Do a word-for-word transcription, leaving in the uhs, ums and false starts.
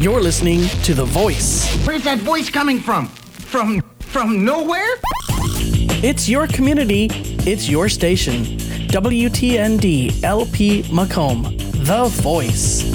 You're listening to The Voice. Where's that voice coming from? From, from nowhere? It's your community. It's your station. W T N D L P Macomb. The Voice.